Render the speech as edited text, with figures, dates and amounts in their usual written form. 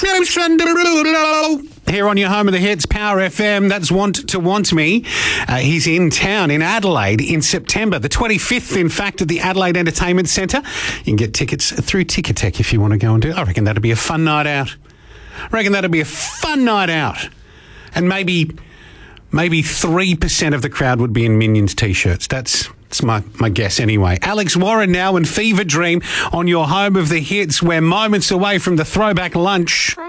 Here on your home of the hits, Power FM. That's Want to Want Me. He's in town in Adelaide in September, the 25th, in fact, at the Adelaide Entertainment Centre. You can get tickets through Ticketek if you want to go and do it. I reckon that'd be a fun night out. And maybe 3% of the crowd would be in Minions T-shirts. That's my guess anyway. Alex Warren now and Fever Dream on your home of the hits. We're moments away from the throwback lunch.